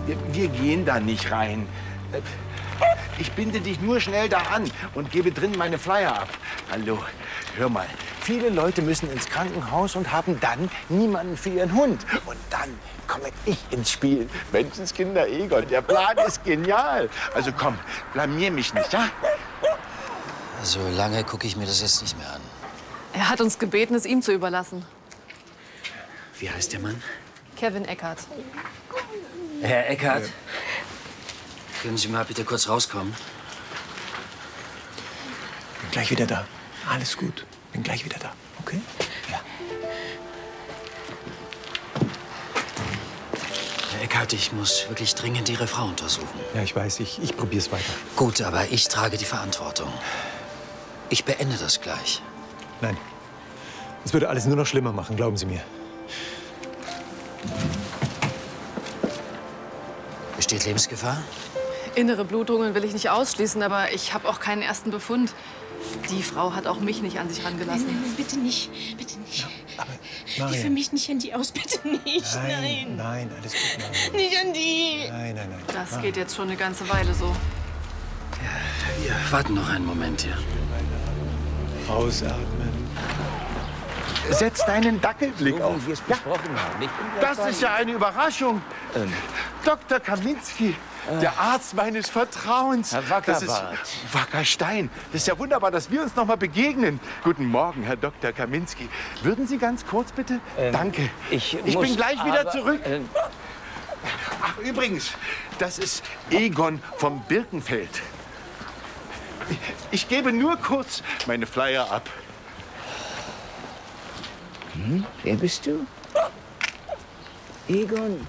Wir gehen da nicht rein. Ich binde dich nur schnell da an und gebe drin meine Flyer ab. Hallo, hör mal. Viele Leute müssen ins Krankenhaus und haben dann niemanden für ihren Hund. Und dann komme ich ins Spiel. Menschenskinder Egon, der Plan ist genial. Also komm, blamier mich nicht, ja? So lange gucke ich mir das jetzt nicht mehr an. Er hat uns gebeten, es ihm zu überlassen. Wie heißt der Mann? Kevin Eckhardt. Herr Eckhardt, können Sie mal bitte kurz rauskommen? Bin gleich wieder da. Alles gut. Bin gleich wieder da. Okay? Ja. Herr Eckhardt, ich muss wirklich dringend Ihre Frau untersuchen. Ja, ich weiß. Ich probier's weiter. Gut, aber ich trage die Verantwortung. Ich beende das gleich. Nein. Es würde alles nur noch schlimmer machen, glauben Sie mir. Besteht Lebensgefahr? Innere Blutungen will ich nicht ausschließen, aber ich habe auch keinen ersten Befund. Die Frau hat auch mich nicht an sich rangelassen. Nein, bitte nicht. Bitte nicht. Ja, aber Marian. Für mich nicht an die aus, bitte nicht. Nein. Nein, alles gut, Marian. Nicht an die. Nein. Das geht jetzt schon eine ganze Weile so. Ja, wir warten noch einen Moment hier. Ausatmen. Setz deinen Dackelblick auf. Wie wir es besprochen haben. Nicht Das ist ja eine Überraschung. Dr. Kaminski, der Arzt meines Vertrauens. Herr Das ist Wackerbart. Wackerstein. Das ist ja wunderbar, dass wir uns noch mal begegnen. Guten Morgen, Herr Dr. Kaminski. Würden Sie ganz kurz bitte? Danke. Ich bin gleich wieder aber, zurück. Ach, übrigens, das ist Egon vom Birkenfeld. Ich gebe nur kurz meine Flyer ab. Wer bist du? Egon.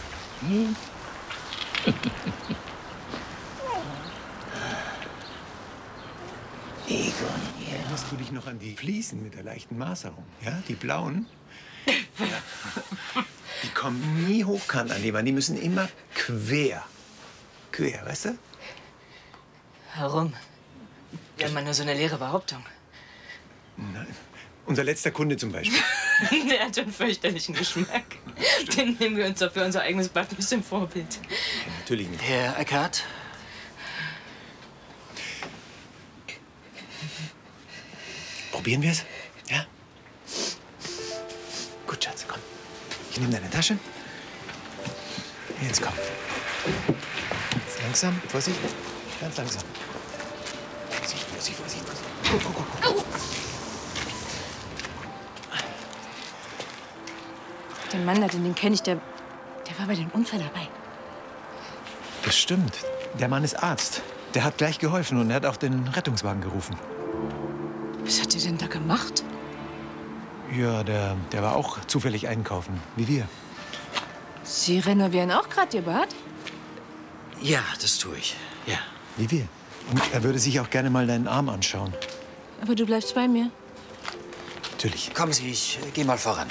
Egon, ja. Erinnerst du dich noch an die Fliesen mit der leichten Maserung? Ja, die blauen? Ja. Die kommen nie hochkant an die Wand. Die müssen immer quer. Quer, weißt du? Warum? Ja, mal nur so eine leere Behauptung. Nein. Unser letzter Kunde zum Beispiel. Der hat einen fürchterlichen Geschmack. Den nehmen wir uns doch für unser eigenes Bad ein bisschen Vorbild. Ja, natürlich nicht. Herr Eckhardt? Probieren wir es? Ja? Gut, Schatz, komm. Ich nehme deine Tasche. Jetzt komm. Jetzt langsam, Vorsicht. Ganz langsam. Vorsicht. Guck. Den Mann, den kenne ich, der war bei dem Unfall dabei. Das stimmt. Der Mann ist Arzt. Der hat gleich geholfen und er hat auch den Rettungswagen gerufen. Was hat der denn da gemacht? Ja, der war auch zufällig einkaufen, wie wir. Sie renovieren auch gerade Ihr Bad? Ja, das tue ich. Ja. Wie wir. Und er würde sich auch gerne mal deinen Arm anschauen. Aber du bleibst bei mir. Natürlich. Kommen Sie, ich gehe mal voran.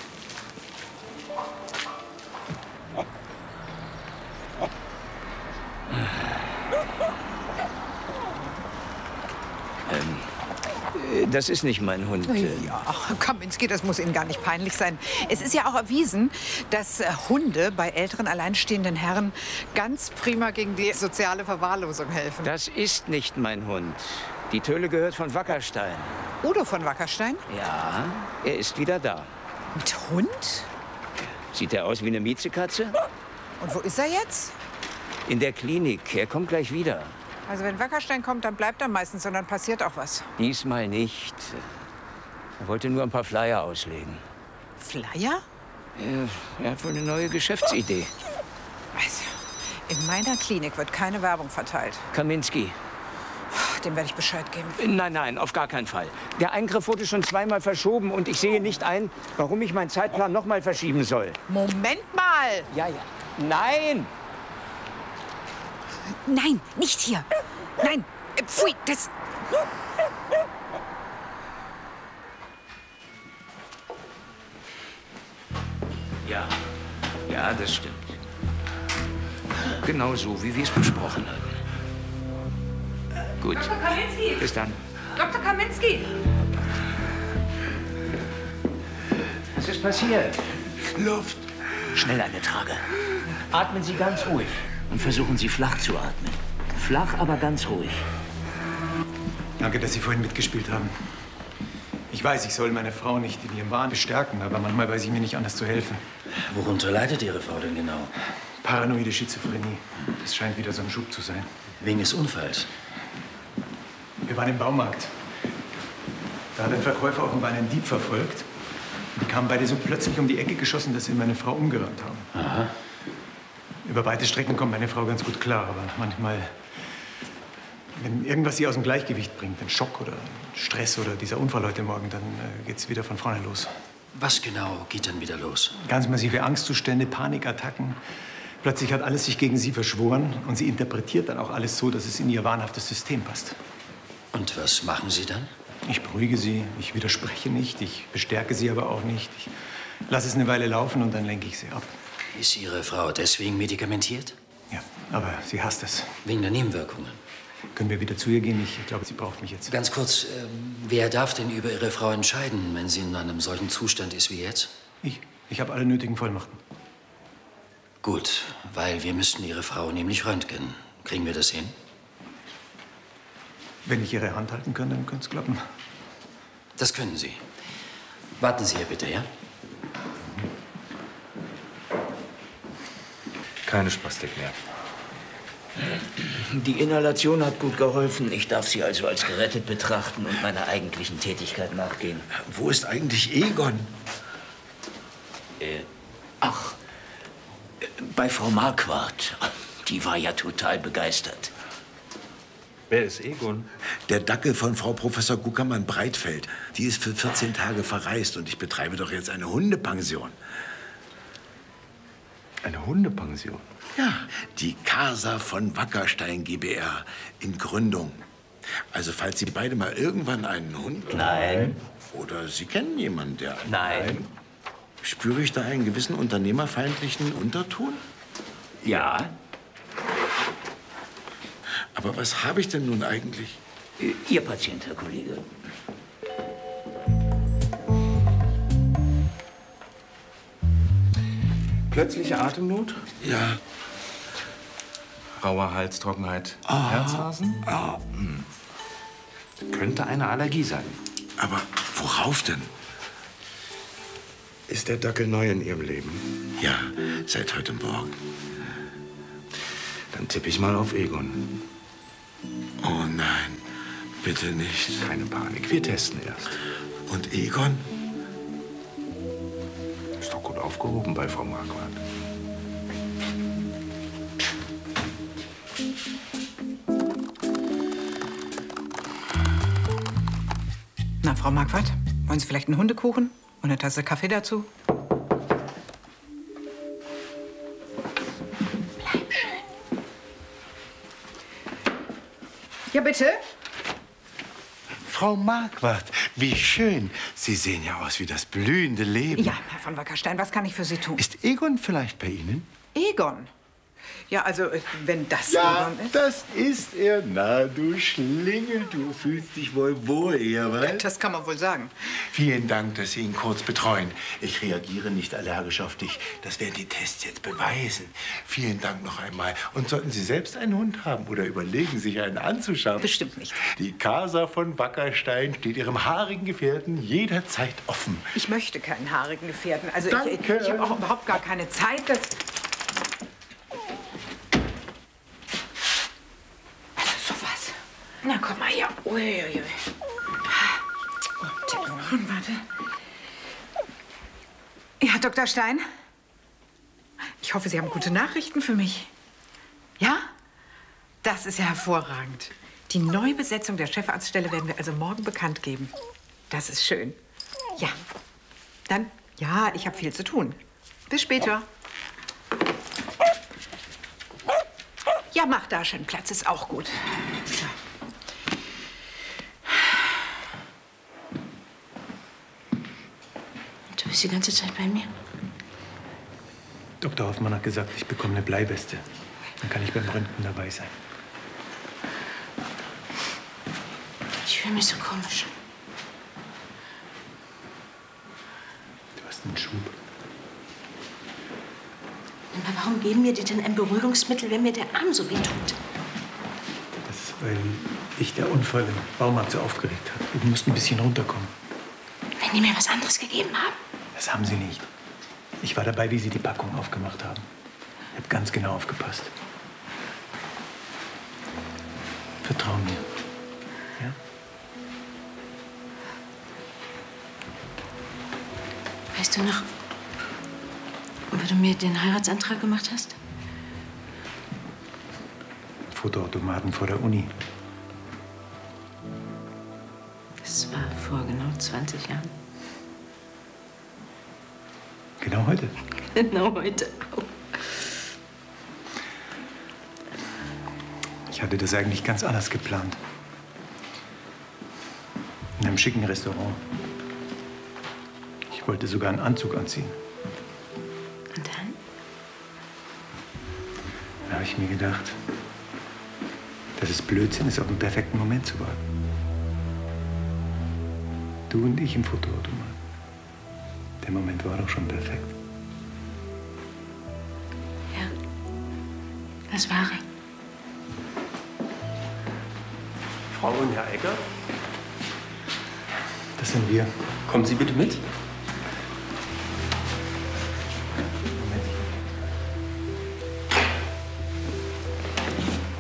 Das ist nicht mein Hund. Ja, ach, Kaminski, das muss Ihnen gar nicht peinlich sein. Es ist ja auch erwiesen, dass Hunde bei älteren alleinstehenden Herren ganz prima gegen die soziale Verwahrlosung helfen. Das ist nicht mein Hund. Die Töle gehört von Wackerstein. Udo von Wackerstein? Ja, er ist wieder da. Mit Hund? Sieht er aus wie eine Miezekatze? Und wo ist er jetzt? In der Klinik. Er kommt gleich wieder. Also wenn Wackerstein kommt, dann bleibt er meistens und dann passiert auch was. Diesmal nicht. Er wollte nur ein paar Flyer auslegen. Flyer? Er hat wohl eine neue Geschäftsidee. Also, in meiner Klinik wird keine Werbung verteilt. Kaminski. Dem werde ich Bescheid geben. Nein, auf gar keinen Fall. Der Eingriff wurde schon zweimal verschoben und ich sehe nicht ein, warum ich meinen Zeitplan noch mal verschieben soll. Moment mal! Ja. Nein! Nein, nicht hier. Nein, pfui, das... Ja, das stimmt. Genau so, wie wir es besprochen hatten. Gut. Dr. Kaminski! Bis dann. Dr. Kaminski! Was ist passiert? Luft. Schnell eine Trage. Atmen Sie ganz ruhig und versuchen Sie flach zu atmen. Flach, aber ganz ruhig. Danke, dass Sie vorhin mitgespielt haben. Ich weiß, ich soll meine Frau nicht in ihrem Wahn bestärken, aber manchmal weiß ich mir nicht anders zu helfen. Worunter leidet Ihre Frau denn genau? Paranoide Schizophrenie. Das scheint wieder so ein Schub zu sein. Wegen des Unfalls? Wir waren im Baumarkt. Da hat ein Verkäufer offenbar einen Dieb verfolgt. Die kamen beide so plötzlich um die Ecke geschossen, dass sie meine Frau umgerannt haben. Aha. Über weite Strecken kommt meine Frau ganz gut klar, aber manchmal, wenn irgendwas sie aus dem Gleichgewicht bringt, ein Schock oder Stress oder dieser Unfall heute Morgen, dann geht's wieder von vorne los. Was genau geht dann wieder los? Ganz massive Angstzustände, Panikattacken. Plötzlich hat alles sich gegen sie verschworen und sie interpretiert dann auch alles so, dass es in ihr wahnhaftes System passt. Und was machen Sie dann? Ich beruhige sie, ich widerspreche nicht, ich bestärke sie aber auch nicht. Ich lasse es eine Weile laufen und dann lenke ich sie ab. Ist Ihre Frau deswegen medikamentiert? Ja, aber sie hasst es. Wegen der Nebenwirkungen? Können wir wieder zu ihr gehen? Ich glaube, sie braucht mich jetzt. Ganz kurz, wer darf denn über Ihre Frau entscheiden, wenn sie in einem solchen Zustand ist wie jetzt? Ich habe alle nötigen Vollmachten. Gut, weil wir müssten Ihre Frau nämlich röntgen. Kriegen wir das hin? Wenn ich Ihre Hand halten kann, dann könnte es klappen. Das können Sie. Warten Sie hier bitte, ja? Keine Spastik mehr. Die Inhalation hat gut geholfen. Ich darf Sie also als gerettet betrachten und meiner eigentlichen Tätigkeit nachgehen. Wo ist eigentlich Egon? Bei Frau Marquardt. Die war ja total begeistert. Wer ist Egon? Der Dackel von Frau Professor Guckermann-Breitfeld. Die ist für 14 Tage verreist und ich betreibe doch jetzt eine Hundepension. Eine Hundepension? Ja, die Casa von Wackerstein GbR in Gründung. Also falls Sie beide mal irgendwann einen Hund... Nein. Oder Sie kennen jemanden, der... Nein. Spüre ich da einen gewissen unternehmerfeindlichen Unterton? Ja. Aber was habe ich denn nun eigentlich? Ihr Patient, Herr Kollege. Plötzliche Atemnot? Ja. Rauer Hals, Trockenheit, Herzrasen? Könnte eine Allergie sein. Aber worauf denn? Ist der Dackel neu in Ihrem Leben? Ja, seit heute Morgen. Dann tippe ich mal auf Egon. Oh nein, bitte nicht. Keine Panik, wir testen erst. Und Egon? Ist doch gut aufgehoben bei Frau Marquardt. Na, Frau Marquardt, wollen Sie vielleicht einen Hundekuchen und eine Tasse Kaffee dazu? Bleib schön. Ja, bitte? Frau Marquardt, wie schön. Sie sehen ja aus wie das blühende Leben. Ja, Herr von Wackerstein, was kann ich für Sie tun? Ist Egon vielleicht bei Ihnen? Egon? Ja, also, wenn das Ja, Egon ist. das ist er. Na, du Schlingel, du fühlst dich wohl wohl, jawohl? Das kann man wohl sagen. Vielen Dank, dass Sie ihn kurz betreuen. Ich reagiere nicht allergisch auf dich. Das werden die Tests jetzt beweisen. Vielen Dank noch einmal. Und sollten Sie selbst einen Hund haben oder überlegen, sich einen anzuschaffen? Bestimmt nicht. Die Casa von Wackerstein steht Ihrem haarigen Gefährten jederzeit offen. Ich möchte keinen haarigen Gefährten. Also, Danke. ich habe auch überhaupt gar keine Zeit. Das sowas. Na, komm mal her. Uiuiui. Und warte. Ja, Dr. Stein? Ich hoffe, Sie haben gute Nachrichten für mich. Ja? Das ist ja hervorragend. Die Neubesetzung der Chefarztstelle werden wir also morgen bekannt geben. Das ist schön. Ja. Dann, ja, ich habe viel zu tun. Bis später. Ja, mach da schön Platz, ist auch gut. So. Du bist die ganze Zeit bei mir? Dr. Hoffmann hat gesagt, ich bekomme eine Bleiweste. Dann kann ich beim Röntgen dabei sein. Ich fühle mich so komisch. Du hast einen Schub. Aber warum geben wir dir denn ein Beruhigungsmittel, wenn mir der Arm so weh tut? Das ist, weil dich der Unfall im Baumarkt so aufgeregt hat. Du musst ein bisschen runterkommen. Wenn die mir was anderes gegeben haben? Das haben sie nicht. Ich war dabei, wie sie die Packung aufgemacht haben. Ich habe ganz genau aufgepasst. Vertrau mir. Ja? Weißt du noch, wo du mir den Heiratsantrag gemacht hast? Fotoautomaten vor der Uni. Das war vor genau 20 Jahren. Genau heute. Genau heute auch. Ich hatte das eigentlich ganz anders geplant. In einem schicken Restaurant. Ich wollte sogar einen Anzug anziehen. Und dann? Da habe ich mir gedacht, dass es Blödsinn ist, auf den perfekten Moment zu warten. Du und ich im Fotoautomat. Der Moment war doch schon perfekt. Ja, das war er. Frau und Herr Eckert, Das sind wir. kommen Sie bitte mit.